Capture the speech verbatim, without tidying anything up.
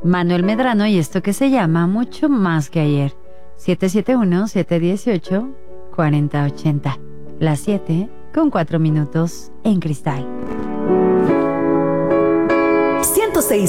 Manuel Medrano y esto que se llama Mucho Más que Ayer. siete siete uno, siete uno ocho, cuatro cero ocho cero. Las siete con cuatro minutos en Cristal. ciento seis